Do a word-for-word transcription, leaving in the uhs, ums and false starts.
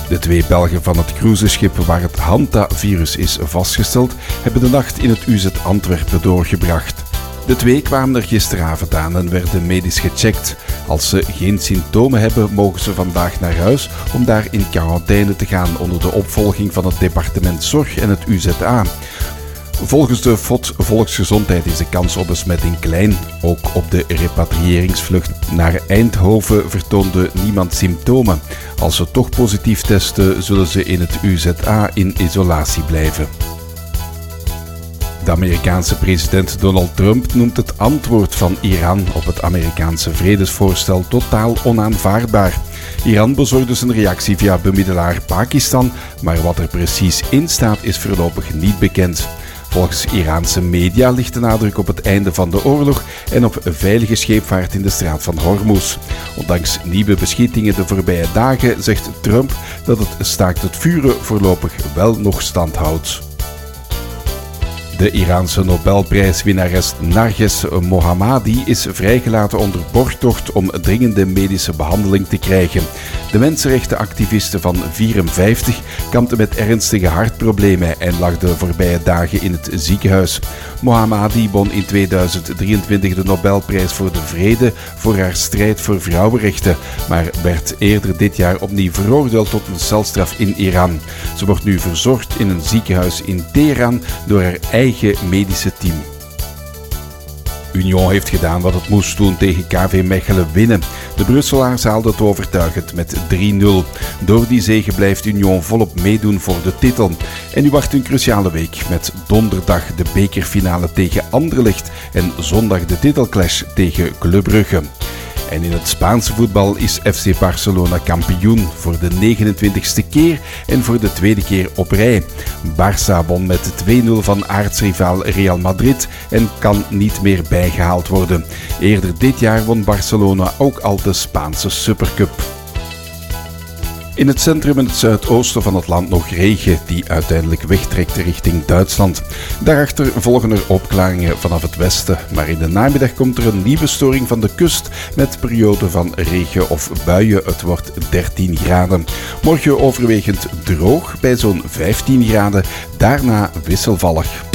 De twee Belgen van het cruiseschip waar het Hanta-virus is vastgesteld, hebben de nacht in het U Z Antwerpen doorgebracht. De twee kwamen er gisteravond aan en werden medisch gecheckt. Als ze geen symptomen hebben, mogen ze vandaag naar huis om daar in quarantaine te gaan onder de opvolging van het departement Zorg en het U Z A. Volgens de F O D Volksgezondheid is de kans op besmetting klein. Ook op de repatriëringsvlucht naar Eindhoven vertoonde niemand symptomen. Als ze toch positief testen, zullen ze in het U Z A in isolatie blijven. De Amerikaanse president Donald Trump noemt het antwoord van Iran op het Amerikaanse vredesvoorstel totaal onaanvaardbaar. Iran bezorgde zijn reactie via bemiddelaar Pakistan, maar wat er precies in staat is voorlopig niet bekend. Volgens Iraanse media ligt de nadruk op het einde van de oorlog en op veilige scheepvaart in de straat van Hormuz. Ondanks nieuwe beschietingen de voorbije dagen zegt Trump dat het staakt het vuren voorlopig wel nog stand houdt. De Iraanse Nobelprijswinnares Narges Mohammadi is vrijgelaten onder borgtocht om dringende medische behandeling te krijgen. De mensenrechtenactiviste van vierenvijftig kampte met ernstige hartproblemen en lag de voorbije dagen in het ziekenhuis. Mohammadi won in tweeduizend drieëntwintig de Nobelprijs voor de Vrede voor haar strijd voor vrouwenrechten, maar werd eerder dit jaar opnieuw veroordeeld tot een celstraf in Iran. Ze wordt nu verzorgd in een ziekenhuis in Teheran door haar eigen medische team. Union heeft gedaan wat het moest doen tegen K V Mechelen winnen. De Brusselaars haalden het overtuigend met drie nul. Door die zege blijft Union volop meedoen voor de titel. En nu wacht een cruciale week met donderdag de bekerfinale tegen Anderlecht en zondag de titelclash tegen Club Brugge. En in het Spaanse voetbal is F C Barcelona kampioen voor de negenentwintigste keer en voor de tweede keer op rij. Barça won met twee nul van aartsrivaal Real Madrid en kan niet meer bijgehaald worden. Eerder dit jaar won Barcelona ook al de Spaanse Supercup. In het centrum en het zuidoosten van het land nog regen, die uiteindelijk wegtrekt richting Duitsland. Daarachter volgen er opklaringen vanaf het westen, maar in de namiddag komt er een nieuwe storing van de kust met perioden van regen of buien. Het wordt dertien graden. Morgen overwegend droog bij zo'n vijftien graden, daarna wisselvallig.